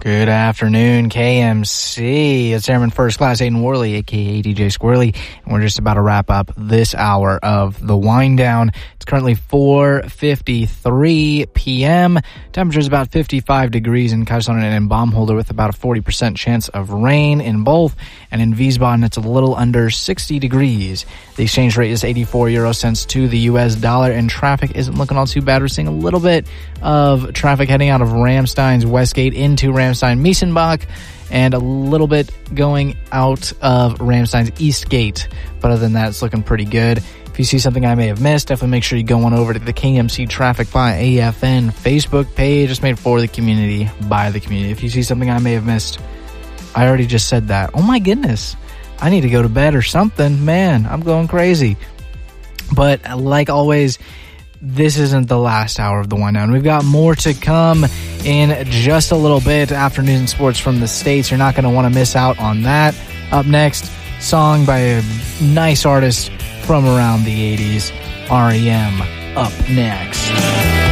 Good afternoon, KMC. It's Airman First Class Aiden Worley, a.k.a. DJ Squirrely, and we're just about to wrap up this hour of the wind down. It's currently 4:53 p.m. Temperature is about 55 degrees in Kaiserslautern and in Baumholder, with about a 40% chance of rain in both. And in Wiesbaden, it's a little under 60 degrees. The exchange rate is 84 euro cents to the U.S. dollar, and traffic isn't looking all too bad. We're seeing a little bit of traffic heading out of Ramstein's Westgate into Ramstein-Miesenbach, and a little bit going out of Ramstein's Eastgate. But other than that, it's looking pretty good. If you see something I may have missed, definitely make sure you go on over to the KMC Traffic by AFN Facebook page. It's made for the community, by the community. If you see something I may have missed, I already just said that. Oh my goodness. I need to go to bed or something. Man, I'm going crazy. But like always, this isn't the last hour of the wind down. We've got more to come in just a little bit. Afternoon sports from the States. You're not going to want to miss out on that. Up next, song by a nice artist from around the 80s, R.E.M. up next.